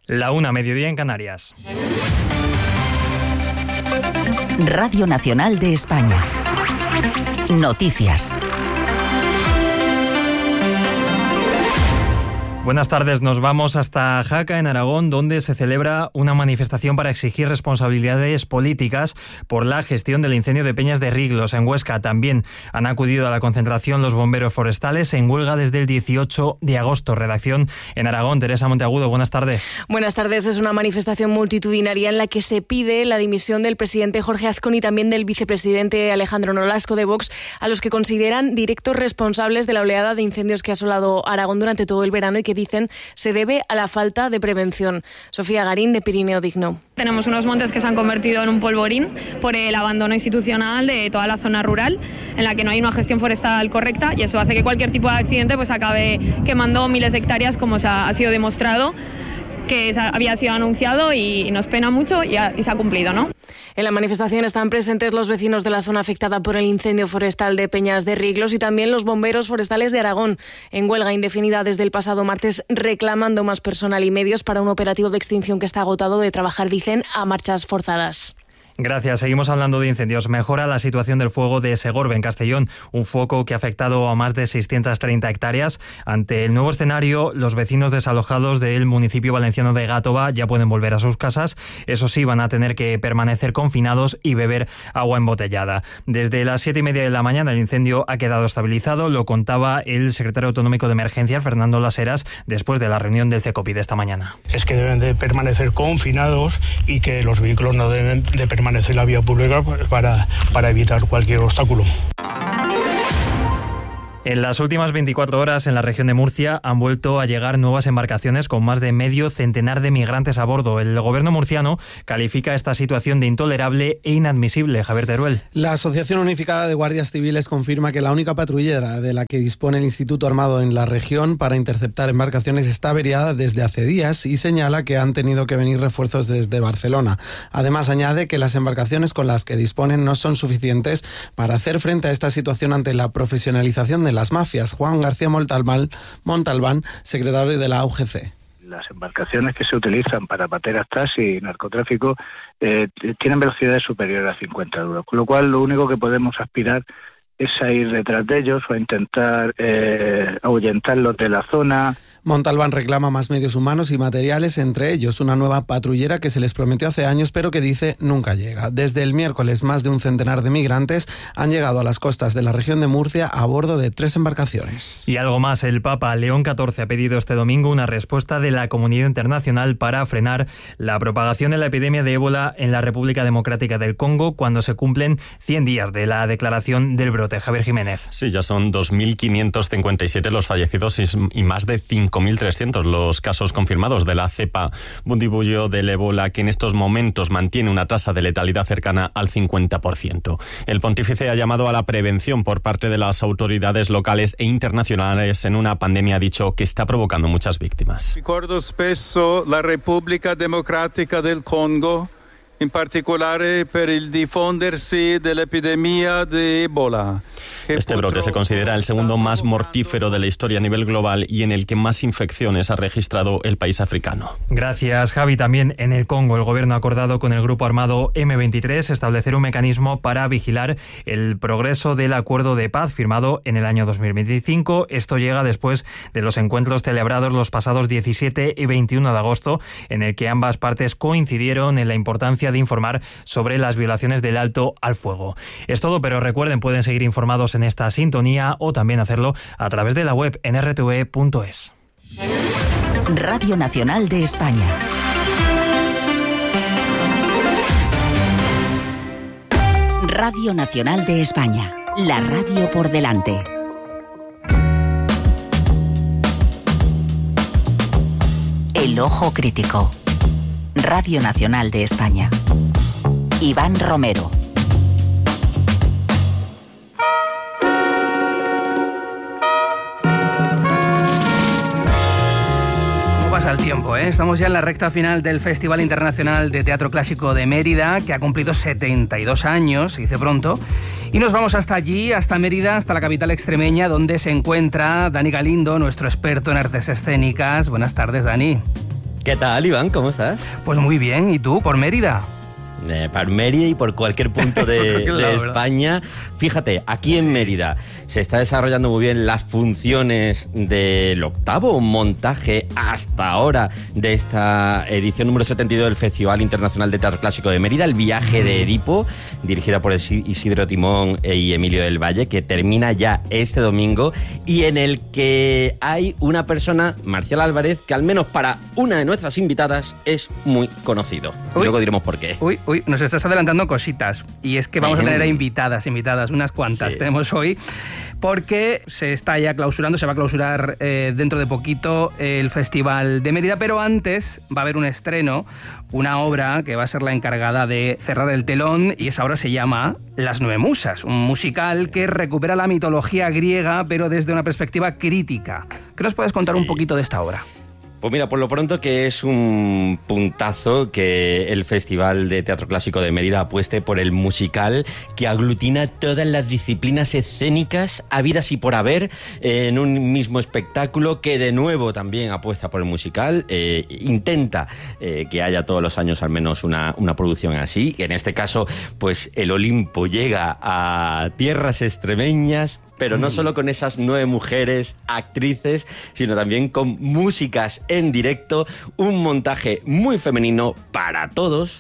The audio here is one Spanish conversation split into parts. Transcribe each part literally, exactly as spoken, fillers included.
La una, mediodía en Canarias. Radio Nacional de España. Noticias. Buenas tardes, nos vamos hasta Jaca, en Aragón, donde se celebra una manifestación para exigir responsabilidades políticas por la gestión del incendio de Peñas de Riglos. En Huesca también han acudido a la concentración los bomberos forestales en huelga desde el dieciocho de agosto. Redacción en Aragón, Teresa Monteagudo, buenas tardes. Buenas tardes, es una manifestación multitudinaria en la que se pide la dimisión del presidente Jorge Azcón y también del vicepresidente Alejandro Nolasco de Vox, a los que consideran directos responsables de la oleada de incendios que ha asolado Aragón durante todo el verano y que dicen se debe a la falta de prevención. Sofía Garín, de Pirineo Digno. Tenemos unos montes que se han convertido en un polvorín por el abandono institucional de toda la zona rural, en la que no hay una gestión forestal correcta, y eso hace que cualquier tipo de accidente pues acabe quemando miles de hectáreas, como se ha, ha sido demostrado, que había sido anunciado, y nos pena mucho y, ha, y se ha cumplido, ¿no? En la manifestación están presentes los vecinos de la zona afectada por el incendio forestal de Peñas de Riglos y también los bomberos forestales de Aragón, en huelga indefinida desde el pasado martes, reclamando más personal y medios para un operativo de extinción que está agotado de trabajar, dicen, a marchas forzadas. Gracias. Seguimos hablando de incendios. Mejora la situación del fuego de Segorbe, en Castellón, un foco que ha afectado a más de seiscientas treinta hectáreas. Ante el nuevo escenario, los vecinos desalojados del municipio valenciano de Gátova ya pueden volver a sus casas. Eso sí, van a tener que permanecer confinados y beber agua embotellada. Desde las siete y media de la mañana el incendio ha quedado estabilizado. Lo contaba el secretario autonómico de Emergencias, Fernando Las Heras, después de la reunión del CECOPI de esta mañana. Es que deben de permanecer confinados y que los vehículos no deben de permanecer permanecer en la vía pública para, para evitar cualquier obstáculo. En las últimas veinticuatro horas en la región de Murcia han vuelto a llegar nuevas embarcaciones con más de medio centenar de migrantes a bordo. El gobierno murciano califica esta situación de intolerable e inadmisible. Javier Teruel. La Asociación Unificada de Guardias Civiles confirma que la única patrullera de la que dispone el Instituto Armado en la región para interceptar embarcaciones está averiada desde hace días y señala que han tenido que venir refuerzos desde Barcelona. Además, añade que las embarcaciones con las que disponen no son suficientes para hacer frente a esta situación ante la profesionalización de las mafias. Juan García Montalbán, Montalbán, secretario de la U G C. Las embarcaciones que se utilizan para pateras taxi y narcotráfico eh, tienen velocidades superiores a cincuenta duros, con lo cual lo único que podemos aspirar es a ir detrás de ellos o a intentar eh, ahuyentarlos de la zona. Montalbán reclama más medios humanos y materiales, entre ellos una nueva patrullera que se les prometió hace años, pero que dice nunca llega. Desde el miércoles, más de un centenar de migrantes han llegado a las costas de la región de Murcia a bordo de tres embarcaciones. Y algo más, el Papa León catorce ha pedido este domingo una respuesta de la comunidad internacional para frenar la propagación de la epidemia de ébola en la República Democrática del Congo cuando se cumplen cien días de la declaración del brote. Javier Jiménez. Sí, ya son dos mil quinientos cincuenta y siete los fallecidos y más de cinco mil trescientos los casos confirmados de la cepa bundibugyo del ébola, que en estos momentos mantiene una tasa de letalidad cercana al cincuenta por ciento. El pontífice ha llamado a la prevención por parte de las autoridades locales e internacionales en una pandemia, ha dicho, que está provocando muchas víctimas. Ricordo spesso la Repubblica Democratica del Congo, in particolare per il diffondersi dell'epidemia de ébola. Este brote se considera el segundo más mortífero de la historia a nivel global y en el que más infecciones ha registrado el país africano. Gracias, Javi. También en el Congo el gobierno ha acordado con el grupo armado eme veintitrés establecer un mecanismo para vigilar el progreso del acuerdo de paz firmado en el año dos mil veinticinco. Esto llega después de los encuentros celebrados los pasados diecisiete y veintiuno de agosto, en el que ambas partes coincidieron en la importancia de informar sobre las violaciones del alto al fuego. Es todo, pero recuerden, pueden seguir informados en esta sintonía o también hacerlo a través de la web en erre te ve punto es. Radio Nacional de España. Radio Nacional de España. La radio por delante. El ojo crítico. Radio Nacional de España. Iván Romero. Pasa el tiempo, ¿eh? Estamos ya en la recta final del Festival Internacional de Teatro Clásico de Mérida, que ha cumplido setenta y dos años, se dice pronto, y nos vamos hasta allí, hasta Mérida, hasta la capital extremeña, donde se encuentra Dani Galindo, nuestro experto en artes escénicas. Buenas tardes, Dani. ¿Qué tal, Iván? ¿Cómo estás? Pues muy bien, ¿y tú? ¿Por Mérida? Eh, para Mérida y por cualquier punto de, cualquier lado, de España. Fíjate, aquí en sí. Mérida se está desarrollando muy bien las funciones del octavo montaje hasta ahora de esta edición número setenta y dos del Festival Internacional de Teatro Clásico de Mérida, El viaje de Edipo, dirigida por Isidro Timón y Emilio del Valle, que termina ya este domingo y en el que hay una persona, Marcial Álvarez, que al menos para una de nuestras invitadas es muy conocido. Uy, Luego diremos por qué. Uy, uy, nos estás adelantando cositas. Y es que vamos a tener a invitadas, invitadas, unas cuantas sí. tenemos hoy, porque se está ya clausurando, se va a clausurar eh, dentro de poquito el Festival de Mérida, pero antes va a haber un estreno, una obra que va a ser la encargada de cerrar el telón, y esa obra se llama Las Nueve Musas, un musical que recupera la mitología griega, pero desde una perspectiva crítica. ¿Qué nos puedes contar sí. un poquito de esta obra? Pues mira, por lo pronto que es un puntazo que el Festival de Teatro Clásico de Mérida apueste por el musical que aglutina todas las disciplinas escénicas habidas y por haber eh, en un mismo espectáculo, que de nuevo también apuesta por el musical, eh, intenta eh, que haya todos los años al menos una, una producción así, que en este caso pues el Olimpo llega a tierras extremeñas, pero no solo con esas nueve mujeres actrices, sino también con músicas en directo, un montaje muy femenino para todos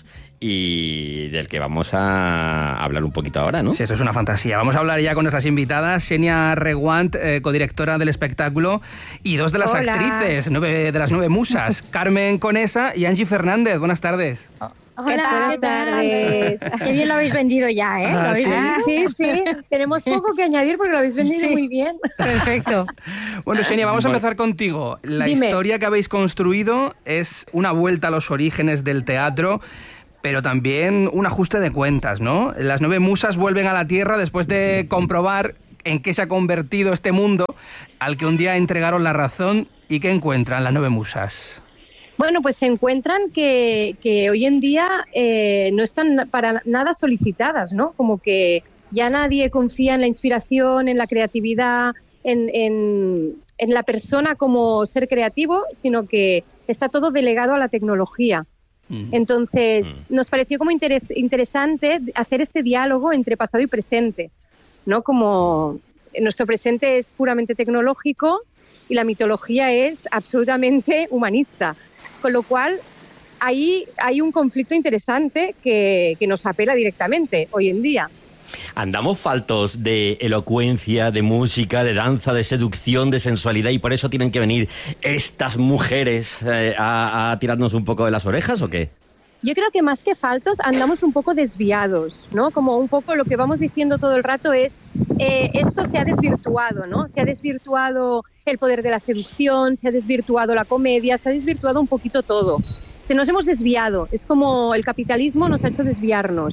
y del que vamos a hablar un poquito ahora, ¿no? Sí, eso es una fantasía. Vamos a hablar ya con nuestras invitadas, Xenia Reguant, eh, codirectora del espectáculo, y dos de las Hola. actrices, nueve, de las nueve musas, Carmen Conesa y Angie Fernández. Buenas tardes. Oh. Hola, ¿qué tal? Qué bien lo habéis vendido ya, ¿eh? ¿Lo Ah, habéis ¿sí? vendido? Sí, sí, tenemos poco que añadir porque lo habéis vendido Sí. muy bien. Perfecto. Bueno, Xenia, vamos a empezar contigo. La Dime. historia que habéis construido es una vuelta a los orígenes del teatro, pero también un ajuste de cuentas, ¿no? Las nueve musas vuelven a la Tierra después de comprobar en qué se ha convertido este mundo al que un día entregaron la razón. ¿Y qué encuentran las nueve musas? Bueno, pues se encuentran que, que hoy en día eh, no están para nada solicitadas, ¿no? Como que ya nadie confía en la inspiración, en la creatividad, en, en, en la persona como ser creativo, sino que está todo delegado a la tecnología. Entonces, nos pareció como interes, interesante hacer este diálogo entre pasado y presente, ¿no? Como nuestro presente es puramente tecnológico y la mitología es absolutamente humanista. Con lo cual, ahí hay un conflicto interesante que, que nos apela directamente hoy en día. Andamos faltos de elocuencia, de música, de danza, de seducción, de sensualidad, y por eso tienen que venir estas mujeres eh, a, a tirarnos un poco de las orejas, ¿o qué? Yo creo que más que faltos andamos un poco desviados, ¿no? Como un poco lo que vamos diciendo todo el rato es, eh, esto se ha desvirtuado, ¿no? Se ha desvirtuado el poder de la seducción, se ha desvirtuado la comedia, se ha desvirtuado un poquito todo. Se nos hemos desviado, es como el capitalismo nos ha hecho desviarnos.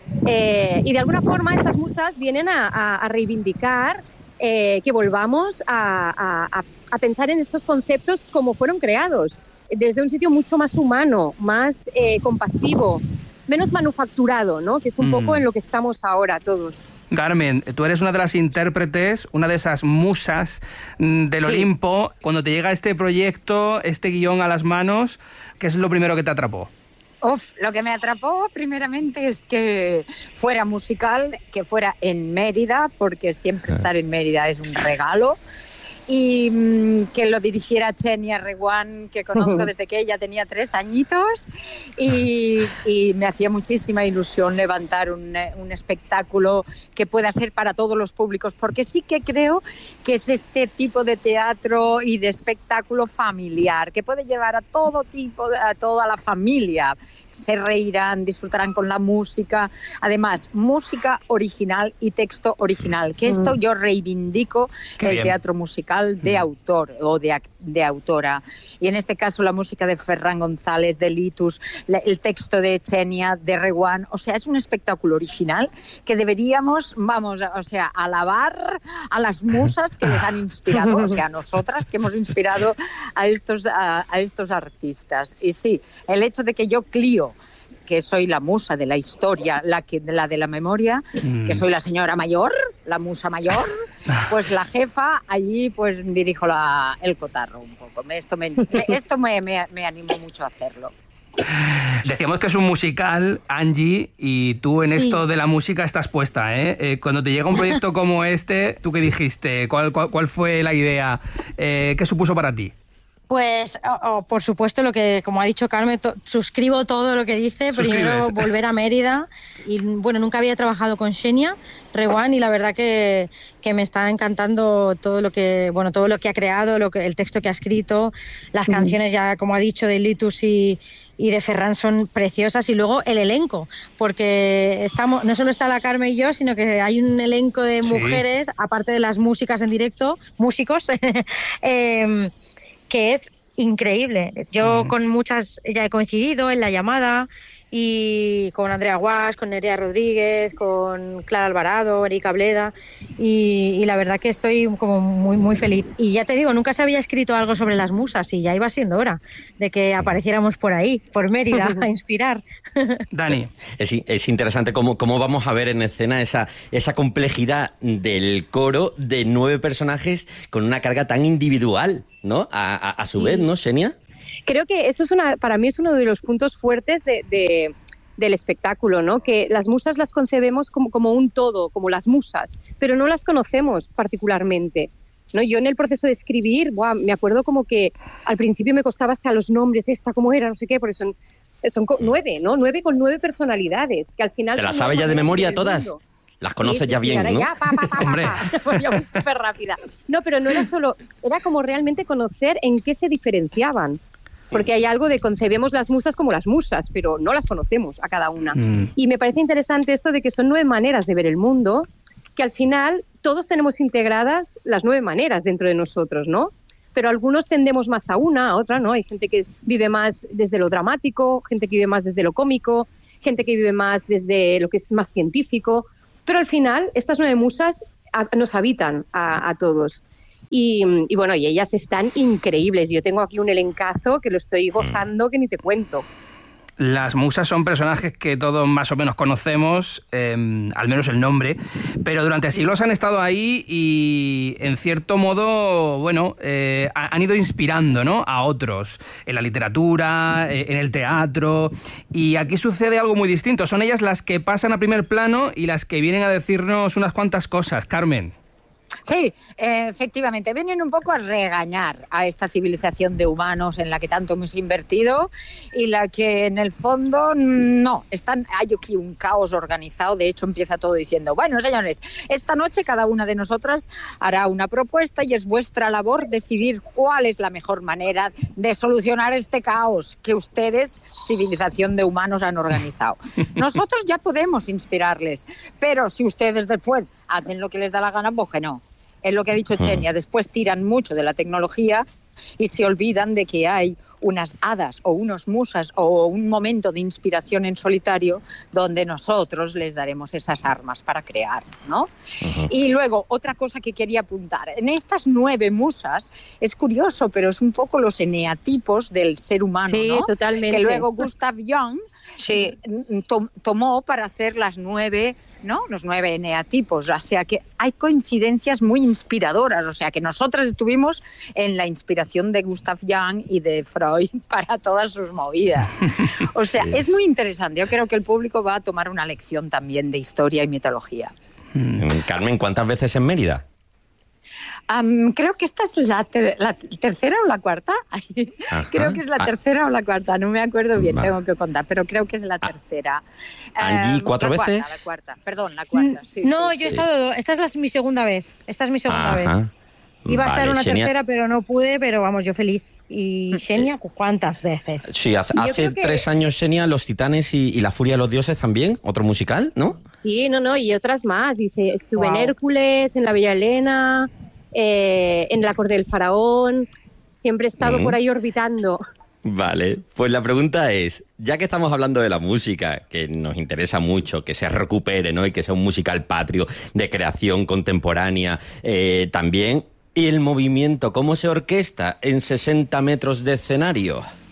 Eh, y de alguna forma estas musas vienen a, a, a reivindicar eh, que volvamos a, a, a pensar en estos conceptos como fueron creados, desde un sitio mucho más humano, más eh, compasivo, menos manufacturado, ¿no? Que es un mm. poco en lo que estamos ahora todos. Carmen, tú eres una de las intérpretes, una de esas musas del sí. Olimpo. Cuando te llega este proyecto, este guión a las manos, ¿qué es lo primero que te atrapó? Uf, lo que me atrapó primeramente es que fuera musical, que fuera en Mérida, porque siempre estar en Mérida es un regalo. Y mmm, que lo dirigiera Xenia Reguant, que conozco desde que ella tenía tres añitos, y, y me hacía muchísima ilusión levantar un, un espectáculo que pueda ser para todos los públicos, porque sí que creo que es este tipo de teatro y de espectáculo familiar, que puede llevar a todo tipo, a toda la familia. Se reirán, disfrutarán con la música, además música original y texto original, que esto yo reivindico. Qué el bien. Teatro musical de autor o de, de autora, y en este caso la música de Ferran González, de Litus, la, el texto de Xenia, de Reguant. O sea, es un espectáculo original que deberíamos, vamos, o sea, alabar a las musas que les han inspirado, o sea, a nosotras que hemos inspirado a estos, a, a estos artistas. Y sí, el hecho de que yo Clio que soy la musa de la historia, la, que, la de la memoria, mm. que soy la señora mayor, la musa mayor, pues la jefa, allí pues dirijo la, el cotarro un poco. Esto me, esto me, me, me animó mucho a hacerlo. Decíamos que es un musical, Angie, y tú en sí. esto de la música estás puesta, ¿eh? eh cuando te llega un proyecto como este, ¿tú qué dijiste? ¿Cuál, cuál, cuál fue la idea? Eh, ¿Qué supuso para ti? Pues, oh, oh, por supuesto, lo que, como ha dicho Carmen, to- suscribo todo lo que dice. Primero, volver a Mérida. Y bueno, nunca había trabajado con Xenia Reguant y la verdad que, que me está encantando todo lo que, bueno, todo lo que ha creado, lo que, el texto que ha escrito, las mm. canciones ya, como ha dicho, de Litus y, y de Ferran son preciosas. Y luego el elenco, porque estamos, no solo está la Carmen y yo, sino que hay un elenco de mujeres, sí. aparte de las músicas en directo, músicos, eh, que es increíble. Yo uh-huh. con muchas ya he coincidido en la llamada, y con Andrea Guas, con Nerea Rodríguez, con Clara Alvarado, Erika Bleda, y, y la verdad que estoy como muy muy feliz. Y ya te digo, nunca se había escrito algo sobre las musas y ya iba siendo hora de que apareciéramos por ahí, por Mérida, a inspirar. Dani. Es, es interesante cómo, cómo vamos a ver en escena esa, esa complejidad del coro de nueve personajes con una carga tan individual, ¿no? A, a, a su sí. vez, ¿no, Xenia? Creo que esto es una, para mí es uno de los puntos fuertes de, de, del espectáculo, ¿no? Que las musas las concebemos como, como un todo, como las musas, pero no las conocemos particularmente, ¿no? Yo en el proceso de escribir, buah, me acuerdo como que al principio me costaba hasta los nombres, esta cómo era, no sé qué, porque son, son nueve, ¿no? Nueve con nueve personalidades, que al final... ¿Te las sabes ya de memoria todas? Mundo. Las conoces sí, ya bien, ¿no? Ya, pa, pa, pa, Hombre. Pa, ya muy súper rápida. No, pero no era solo... Era como realmente conocer en qué se diferenciaban. Porque hay algo de concebemos las musas como las musas, pero no las conocemos a cada una. Mm. Y me parece interesante esto de que son nueve maneras de ver el mundo, que al final todos tenemos integradas las nueve maneras dentro de nosotros, ¿no? Pero algunos tendemos más a una, a otra, ¿no? Hay gente que vive más desde lo dramático, gente que vive más desde lo cómico, gente que vive más desde lo que es más científico. Pero al final, estas nueve musas a, nos habitan a, a todos. Y, y bueno, y ellas están increíbles. Yo tengo aquí un elencazo que lo estoy gozando que ni te cuento. Las musas son personajes que todos más o menos conocemos, eh, al menos el nombre, pero durante siglos han estado ahí y en cierto modo, bueno, eh, han ido inspirando, ¿no?, a otros en la literatura, eh, en el teatro, y aquí sucede algo muy distinto. Son ellas las que pasan a primer plano y las que vienen a decirnos unas cuantas cosas. Carmen. Sí, eh, efectivamente, vienen un poco a regañar a esta civilización de humanos en la que tanto hemos invertido y la que en el fondo no, están, hay aquí un caos organizado. De hecho empieza todo diciendo, bueno señores, esta noche cada una de nosotras hará una propuesta y es vuestra labor decidir cuál es la mejor manera de solucionar este caos que ustedes, civilización de humanos, han organizado. Nosotros ya podemos inspirarles, pero si ustedes después hacen lo que les da la gana, pues que no. Es lo que ha dicho Xenia, después tiran mucho de la tecnología y se olvidan de que hay unas hadas o unos musas o un momento de inspiración en solitario donde nosotros les daremos esas armas para crear, ¿no? Uh-huh. Y luego, otra cosa que quería apuntar, en estas nueve musas, es curioso, pero es un poco los eneatipos del ser humano, sí, ¿no? Totalmente. Que luego Gustav Jung sí. to- tomó para hacer las nueve, ¿no? Los nueve eneatipos, o sea que hay coincidencias muy inspiradoras, o sea que nosotras estuvimos en la inspiración de Gustav Jung y de Freud para todas sus movidas. O sea, sí. Es muy interesante. Yo creo que el público va a tomar una lección también de historia y mitología. Carmen, ¿cuántas veces en Mérida? Um, creo que esta es la, ter- la tercera o la cuarta. Creo que es la tercera o la cuarta. No me acuerdo bien, Va. tengo que contar, pero creo que es la tercera. Angie, ¿cuatro la veces? Cuarta, la cuarta, perdón, la cuarta. Sí, no, sí, yo he sí. estado... Esta es la, mi segunda vez. Esta es mi segunda Ajá. vez. Iba vale, a estar una Xenia. tercera, pero no pude, pero vamos, yo feliz. ¿Y Xenia, cuántas veces? Sí, hace, hace que... tres años, Xenia, Los Titanes y, y La Furia de los Dioses también, otro musical, ¿no? Sí, no, no, y otras más. Dice, estuve wow. en Hércules, en La Bella Helena, eh, en La Corte del Faraón. Siempre he estado mm. por ahí orbitando. Vale, pues la pregunta es, ya que estamos hablando de la música, que nos interesa mucho, que se recupere, ¿no?, y que sea un musical patrio de creación contemporánea, eh, también, ¿y el movimiento cómo se orquesta en sesenta metros de escenario?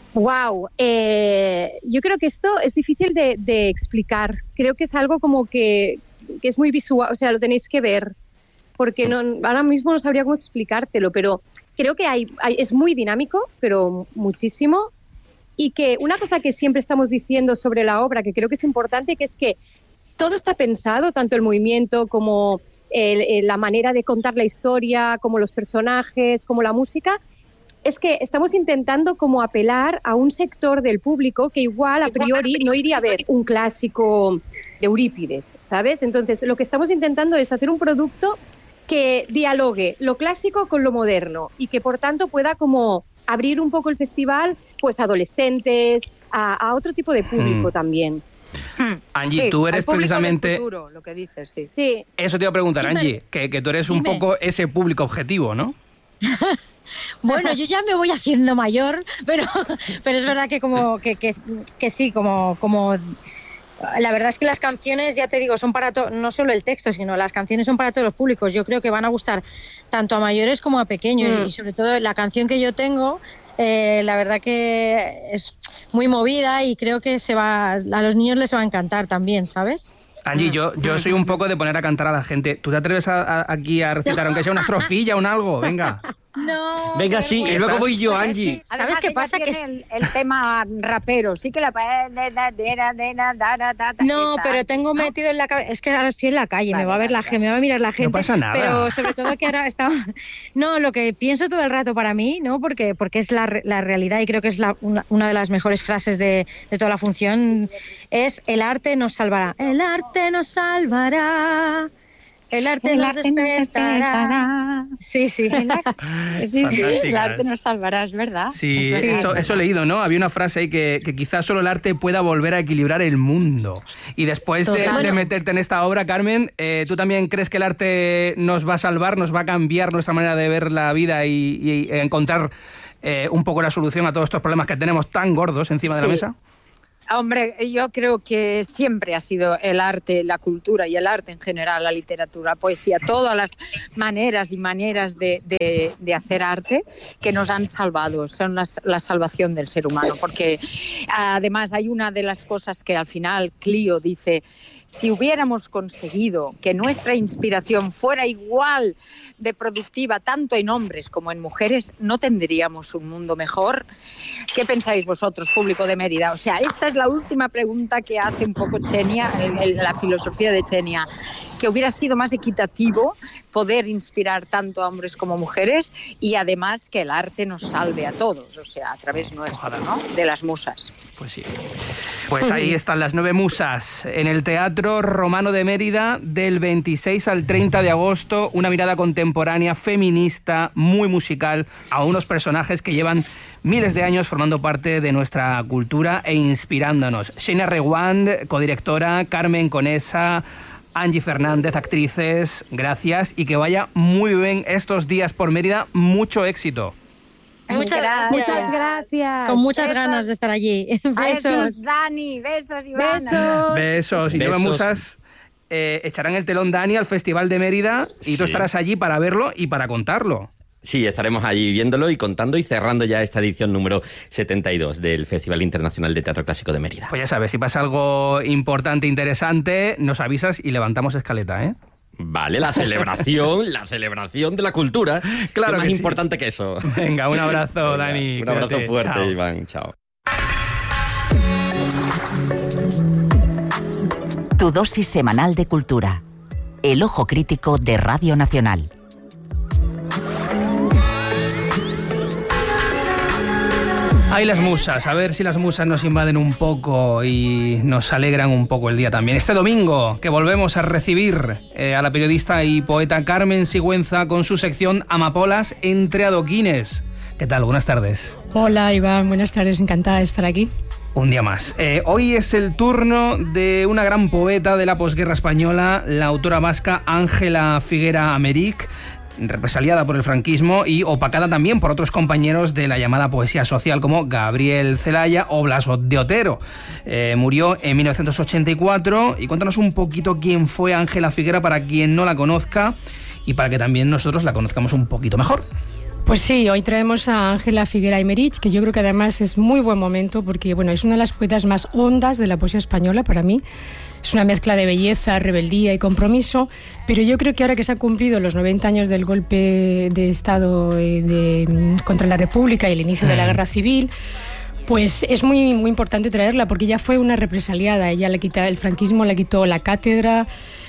Wow, eh, yo creo que esto es difícil de, de explicar. Creo que es algo como que, que es muy visual, o sea, lo tenéis que ver, porque no, ahora mismo no sabría cómo explicártelo, pero creo que hay, hay, es muy dinámico, pero muchísimo, y que una cosa que siempre estamos diciendo sobre la obra, que creo que es importante, que es que todo está pensado, tanto el movimiento como el, el, la manera de contar la historia, como los personajes, como la música. Es que estamos intentando como apelar a un sector del público que igual a priori no iría a ver un clásico de Eurípides, ¿sabes? Entonces, lo que estamos intentando es hacer un producto que dialogue lo clásico con lo moderno y que, por tanto, pueda como abrir un poco el festival pues a adolescentes, a, a otro tipo de público mm. también. Angie, sí, tú eres precisamente... Futuro, lo que dices, sí. sí. Eso te iba a preguntar, Dime. Angie, que, que tú eres Dime. un poco ese público objetivo, ¿no? Bueno, yo ya me voy haciendo mayor, pero, pero es verdad que como que, que, que sí, como, como la verdad es que las canciones, ya te digo, son para todo, no solo el texto, sino las canciones son para todos los públicos. Yo creo que van a gustar tanto a mayores como a pequeños mm. y sobre todo la canción que yo tengo, eh, la verdad que es muy movida y creo que se va, a los niños les va a encantar también, ¿sabes? Angie, yo, yo soy un poco de poner a cantar a la gente. ¿Tú te atreves a, a, aquí a recitar, aunque sea una estrofilla o un algo? Venga. No. Venga, sí, y luego voy yo, Angie. ¿Sabes Además, qué pasa? Que es el, el tema rapero, sí que la... No, pero tengo ¿no? metido en la cabeza... Es que ahora estoy en la calle, vale, me va a ver la gente, me va a mirar la gente. No pasa nada. Pero sobre todo que ahora estaba... No, lo que pienso todo el rato para mí, ¿no? Porque, porque es la, la realidad y creo que es la, una, una de las mejores frases de, de toda la función, es el arte nos salvará. El arte nos salvará. El arte, el nos, arte despertará. nos despertará. Sí, sí. sí, sí, el arte nos salvará, es verdad. Sí, es verdad. Eso, eso he leído, ¿no? Había una frase ahí que, que quizás solo el arte pueda volver a equilibrar el mundo. Y después de, de meterte en esta obra, Carmen, eh, ¿tú también crees que el arte nos va a salvar, nos va a cambiar nuestra manera de ver la vida y, y encontrar eh, un poco la solución a todos estos problemas que tenemos tan gordos encima sí. de la mesa? Hombre, yo creo que siempre ha sido el arte, la cultura y el arte en general, la literatura, poesía, todas las maneras y maneras de, de, de hacer arte que nos han salvado, son las, la salvación del ser humano, porque además hay una de las cosas que al final Clio dice, si hubiéramos conseguido que nuestra inspiración fuera igual de productiva tanto en hombres como en mujeres, ¿no tendríamos un mundo mejor? ¿Qué pensáis vosotros, público de Mérida? O sea, esta es la última pregunta que hace un poco Chenia, el, el, la filosofía de Chenia, que hubiera sido más equitativo poder inspirar tanto a hombres como mujeres y además que el arte nos salve a todos, o sea, a través nuestro, ¿no? De las musas. Pues sí. Pues ahí están las nueve musas en el Teatro Romano de Mérida del veintiséis al treinta de agosto, una mirada contemporánea, feminista, muy musical, a unos personajes que llevan miles de años formando parte de nuestra cultura e inspirándonos. Xenia Reguant, codirectora, Carmen Conesa, Angie Fernández, actrices, gracias y que vaya muy bien estos días por Mérida, mucho éxito. Muchas gracias. Muchas gracias. Con muchas besos. ganas de estar allí. Besos. Besos, Dani. Besos, Ivana. Besos. Besos. Y Nueve Musas eh, echarán el telón, Dani, al Festival de Mérida y sí. tú estarás allí para verlo y para contarlo. Sí, estaremos allí viéndolo y contando y cerrando ya esta edición número setenta y dos del Festival Internacional de Teatro Clásico de Mérida. Pues ya sabes, si pasa algo importante, interesante, nos avisas y levantamos escaleta, ¿eh? Vale, la celebración, la celebración de la cultura. Claro, que más sí. importante que eso. Venga, un abrazo, Venga, Dani. Un abrazo Cuídate. fuerte, Chao. Iván. Chao. Tu dosis semanal de cultura. El ojo crítico de Radio Nacional. Hay las musas, a ver si las musas nos invaden un poco y nos alegran un poco el día también. Este domingo que volvemos a recibir eh, a la periodista y poeta Carmen Sigüenza con su sección Amapolas entre adoquines. ¿Qué tal? Buenas tardes. Hola Iván, buenas tardes, encantada de estar aquí. Un día más. Eh, hoy es el turno de una gran poeta de la posguerra española, la autora vasca Ángela Figuera Americ, represaliada por el franquismo y opacada también por otros compañeros de la llamada poesía social como Gabriel Celaya o Blas de Otero. Eh, murió en mil novecientos ochenta y cuatro y cuéntanos un poquito quién fue Ángela Figuera para quien no la conozca y para que también nosotros la conozcamos un poquito mejor. Pues sí, hoy traemos a Ángela Figuera Aymerich, que yo creo que además es muy buen momento porque bueno, es una de las poetas más hondas de la poesía española para mí. Es una mezcla de belleza, rebeldía y compromiso, pero yo creo que ahora que se han cumplido los noventa años del golpe de Estado de, de, contra la República y el inicio de la Guerra Civil, pues es muy, muy importante traerla porque ella fue una represaliada. Ella le quitó, el franquismo le quitó la cátedra,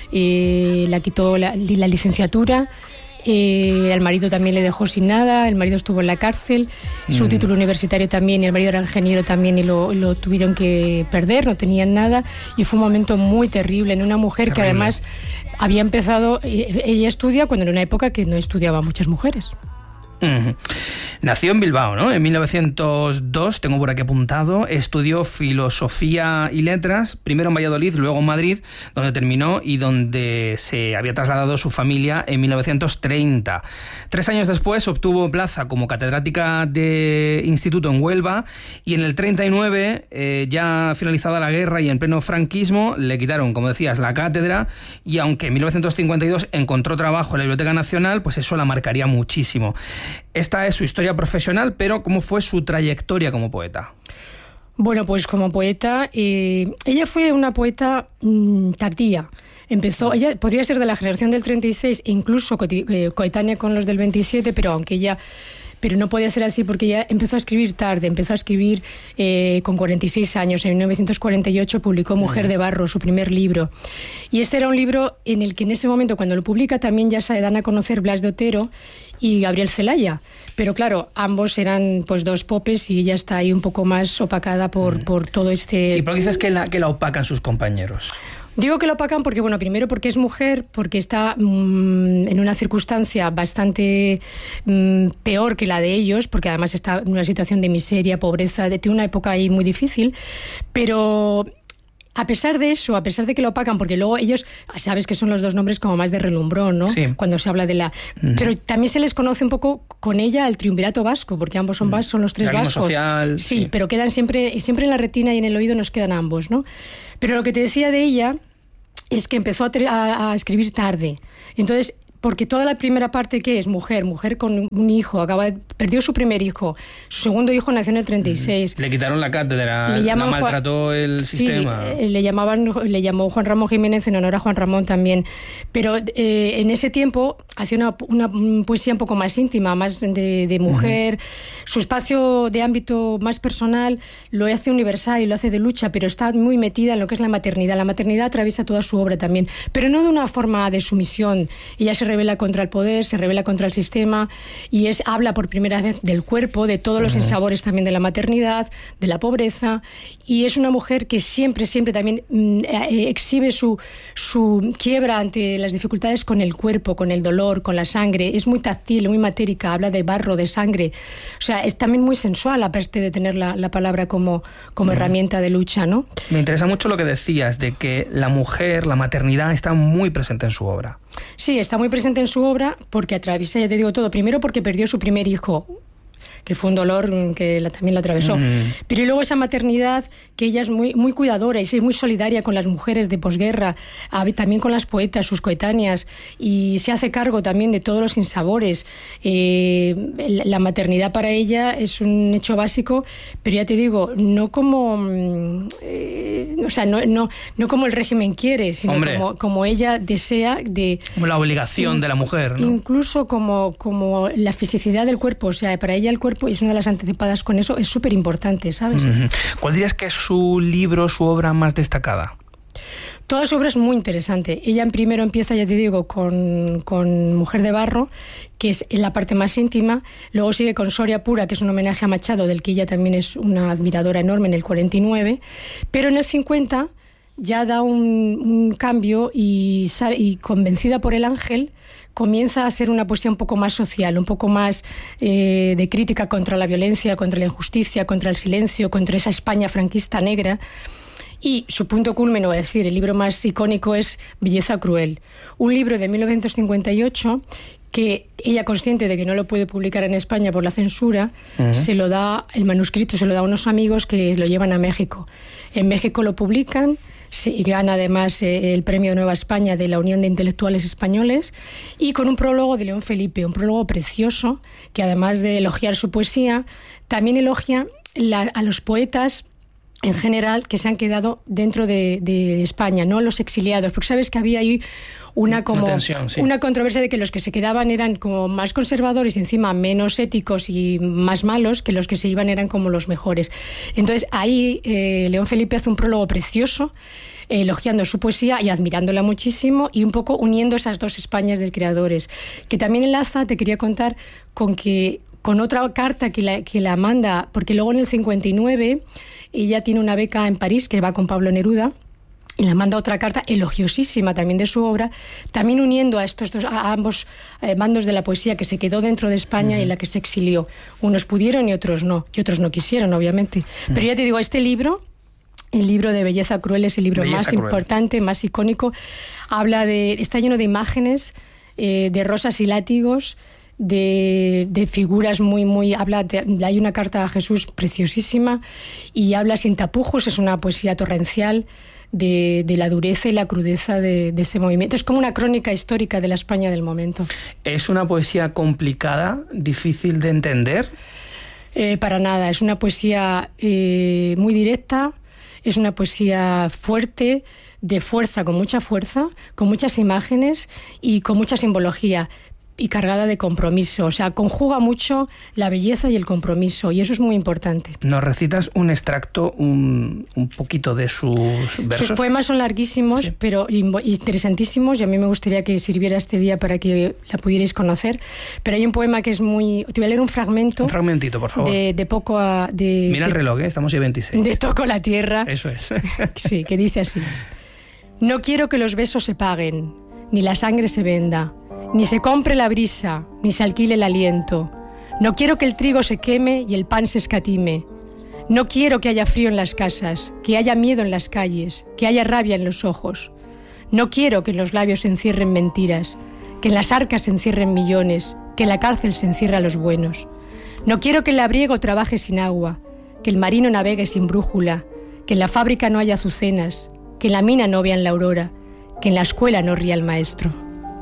eh, le quitó la, la licenciatura. Eh, al marido también le dejó sin nada, el marido estuvo en la cárcel, su mm. título universitario también, y el marido era ingeniero también y lo, lo tuvieron que perder, no tenían nada, y fue un momento muy terrible en una mujer terrible. Que además había empezado, ella estudia cuando en una época que no estudiaban muchas mujeres. Uh-huh. Nació en Bilbao, ¿no? En mil novecientos dos, tengo por aquí apuntado, estudió filosofía y letras, primero en Valladolid, luego en Madrid, donde terminó y donde se había trasladado su familia en mil novecientos treinta. Tres años después obtuvo plaza como catedrática de instituto en Huelva y en el treinta y nueve, eh, ya finalizada la guerra y en pleno franquismo, le quitaron, como decías, la cátedra, y aunque en mil novecientos cincuenta y dos encontró trabajo en la Biblioteca Nacional, pues eso la marcaría muchísimo. Esta es su historia profesional, pero ¿cómo fue su trayectoria como poeta? Bueno, pues como poeta, eh, ella fue una poeta mmm, tardía. Empezó, ella podría ser de la generación del treinta y seis, incluso co- eh, coetánea con los del veintisiete, pero aunque ella... Pero no podía ser así porque ella empezó a escribir tarde, empezó a escribir eh, con cuarenta y seis años. En mil novecientos cuarenta y ocho publicó Mujer de Barro, su primer libro. Y este era un libro en el que en ese momento, cuando lo publica, también ya se dan a conocer Blas de Otero y Gabriel Celaya. Pero claro, ambos eran pues dos popes y ella está ahí un poco más opacada por, mm. por todo este... ¿Y por qué dices que la, que la opacan sus compañeros? Digo que lo opacan porque, bueno, primero porque es mujer, porque está mmm, en una circunstancia bastante mmm, peor que la de ellos, porque además está en una situación de miseria, pobreza, de, de una época ahí muy difícil, pero... A pesar de eso, a pesar de que lo opacan, porque luego ellos, sabes que son los dos nombres como más de relumbrón, ¿no? Sí. Cuando se habla de la... Uh-huh. Pero también se les conoce un poco con ella el triunvirato vasco, porque ambos son vascos, son los tres Realismo vascos. Social, sí, sí, pero quedan siempre, siempre en la retina y en el oído nos quedan ambos, ¿no? Pero lo que te decía de ella es que empezó a, te- a, a escribir tarde. Entonces... Porque toda la primera parte, que es mujer, mujer con un hijo, acaba de, perdió su primer hijo, su segundo hijo nació en el treinta y seis. Le quitaron la cátedra, la maltrató Juan, el sí, sistema. Le llamaban, le llamó Juan Ramón Jiménez en honor a Juan Ramón también. Pero eh, en ese tiempo hacía una, una poesía un poco más íntima, más de, de mujer. Uh-huh. Su espacio de ámbito más personal lo hace universal y lo hace de lucha, pero está muy metida en lo que es la maternidad. La maternidad atraviesa toda su obra también, pero no de una forma de sumisión. Ella se revela contra el poder, se revela contra el sistema y es habla por primera vez del cuerpo, de todos los sinsabores también de la maternidad, de la pobreza, y es una mujer que siempre, siempre también eh, exhibe su, su quiebra ante las dificultades con el cuerpo, con el dolor, con la sangre. Es muy táctil, muy matérica, habla de barro, de sangre. O sea, es también muy sensual, aparte de tener la, la palabra como, como uh-huh. herramienta de lucha, ¿no? Me interesa mucho lo que decías, de que la mujer, la maternidad, está muy presente en su obra. Sí, está muy presente en su obra porque atraviesa, ya te digo todo, primero porque perdió su primer hijo, que fue un dolor que la, también la atravesó. Mm. Pero luego esa maternidad, que ella es muy, muy cuidadora y es muy solidaria con las mujeres de posguerra, también con las poetas, sus coetáneas, y se hace cargo también de todos los sinsabores. Eh, la maternidad para ella es un hecho básico, pero ya te digo, no como, eh, o sea, no, no, no como el régimen quiere, sino como, como ella desea de... Como la obligación in, de la mujer, ¿no? Incluso como, como la fisicidad del cuerpo, o sea, para ella el cuerpo es una de las anticipadas con eso, es súper importante, ¿sabes? Uh-huh. ¿Cuál dirías que es su libro, su obra más destacada? Toda su obra es muy interesante. Ella primero empieza, ya te digo, con, con Mujer de Barro, que es en la parte más íntima. Luego sigue con Soria Pura, que es un homenaje a Machado, del que ella también es una admiradora enorme, en el cuarenta y nueve. Pero en el cincuenta ya da un, un cambio y, sale, y convencida por El Ángel, comienza a ser una poesía un poco más social, un poco más eh, de crítica contra la violencia, contra la injusticia, contra el silencio, contra esa España franquista negra. Y su punto culmen, o es decir, el libro más icónico es Belleza Cruel, un libro de mil novecientos cincuenta y ocho que ella, consciente de que no lo puede publicar en España por la censura, uh-huh. se lo da, el manuscrito se lo da a unos amigos que lo llevan a México. En México lo publican, Sí, y gana además eh, el premio Nueva España de la Unión de Intelectuales Españoles, y con un prólogo de León Felipe, un prólogo precioso que además de elogiar su poesía, también elogia la, a los poetas en general que se han quedado dentro de, de España, no los exiliados, porque sabes que había ahí una como una, tensión, sí. una controversia de que los que se quedaban eran como más conservadores y encima menos éticos y más malos, que los que se iban eran como los mejores. Entonces ahí eh, León Felipe hace un prólogo precioso, eh, elogiando su poesía y admirándola muchísimo, y un poco uniendo esas dos Españas de creadores, que también enlaza, te quería contar, con que con otra carta que la, que la manda, porque luego en el cincuenta y nueve ella tiene una beca en París que va con Pablo Neruda, y le manda otra carta elogiosísima también de su obra, también uniendo a estos dos, a ambos eh, bandos de la poesía que se quedó dentro de España uh-huh. y la que se exilió. Unos pudieron y otros no, y otros no quisieron, obviamente. Uh-huh. Pero ya te digo, este libro, el libro de Belleza Cruel, es el libro Belleza más Cruel. importante, más icónico. Habla de, está lleno de imágenes, eh, de rosas y látigos, De, de figuras muy, muy... habla de, hay una carta a Jesús preciosísima, y habla sin tapujos, es una poesía torrencial de, de la dureza y la crudeza de, de ese movimiento. Es como una crónica histórica de la España del momento. ¿Es una poesía complicada, difícil de entender? Eh, para nada, es una poesía eh, muy directa, es una poesía fuerte, de fuerza, con mucha fuerza, con muchas imágenes y con mucha simbología, y cargada de compromiso. O sea, conjuga mucho la belleza y el compromiso, y eso es muy importante. ¿Nos recitas un extracto, un, un poquito de sus versos? Sus poemas son larguísimos, sí. pero interesantísimos, y a mí me gustaría que sirviera este día para que la pudierais conocer. Pero hay un poema que es muy... Te voy a leer un fragmento. Un fragmentito, por favor. De, de poco a... De, Mira de, el reloj, ¿eh? Estamos ya veintiséis. De Toco la tierra. Eso es. Sí, que dice así. No quiero que los besos se paguen, ni la sangre se venda, ni se compre la brisa, ni se alquile el aliento. No quiero que el trigo se queme y el pan se escatime. No quiero que haya frío en las casas, que haya miedo en las calles, que haya rabia en los ojos. No quiero que en los labios se encierren mentiras, que en las arcas se encierren millones, que en la cárcel se encierra a los buenos. No quiero que el labriego trabaje sin agua, que el marino navegue sin brújula, que en la fábrica no haya azucenas, que en la mina no vean la aurora, que en la escuela no ría el maestro.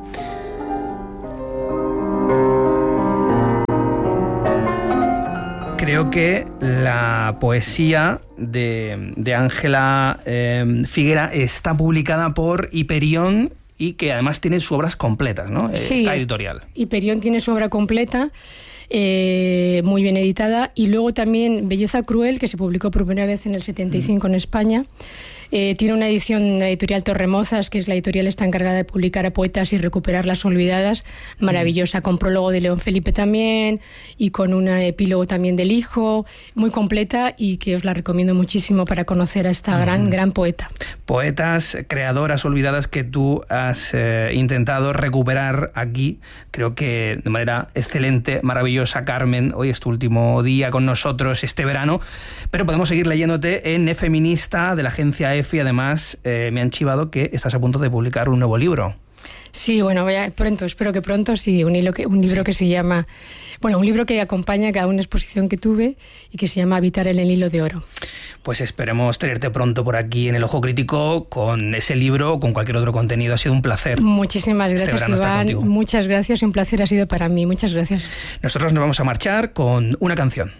Creo que la poesía de Ángela eh, Figuera está publicada por Hiperión, y que además tiene sus obras completas, ¿no? Sí, esta editorial. Hiperión tiene su obra completa, eh, muy bien editada, y luego también Belleza Cruel, que se publicó por primera vez en el setenta y cinco mm. en España. Eh, tiene una edición, la editorial Torremozas, que es la editorial está encargada de publicar a poetas y recuperar las olvidadas, maravillosa, con prólogo de León Felipe también, y con un epílogo también del hijo, muy completa, y que os la recomiendo muchísimo para conocer a esta gran, mm. gran poeta. Poetas, creadoras olvidadas que tú has eh, intentado recuperar aquí, creo que de manera excelente, maravillosa. Carmen, hoy es tu último día con nosotros este verano, pero podemos seguir leyéndote en Efeminista de la agencia E F, y además eh, me han chivado que estás a punto de publicar un nuevo libro. Sí, bueno, voy a, pronto, espero que pronto, sí, un, hilo que, un libro sí. que se llama, bueno, un libro que acompaña a una exposición que tuve y que se llama Habitar en el hilo de oro. Pues esperemos tenerte pronto por aquí en El Ojo Crítico con ese libro o con cualquier otro contenido. Ha sido un placer. Muchísimas gracias, este Iván. Muchas gracias, un placer ha sido para mí. Muchas gracias. Nosotros nos vamos a marchar con una canción.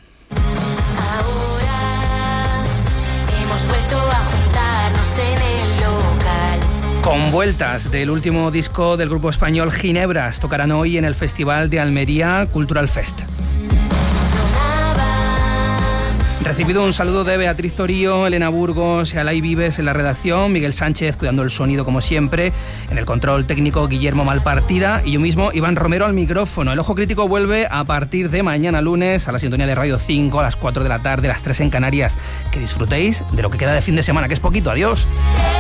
Ahora hemos vuelto a juntarnos en el local. Con vueltas del último disco del grupo español Ginebras, tocarán hoy en el Festival de Almería Cultural Fest. Recibido un saludo de Beatriz Torío, Elena Burgos y Alay Vives en la redacción, Miguel Sánchez cuidando el sonido como siempre, en el control técnico Guillermo Malpartida y yo mismo Iván Romero al micrófono. El Ojo Crítico vuelve a partir de mañana lunes a la sintonía de Radio cinco a las cuatro de la tarde, a las tres en Canarias. Que disfrutéis de lo que queda de fin de semana, que es poquito. Adiós.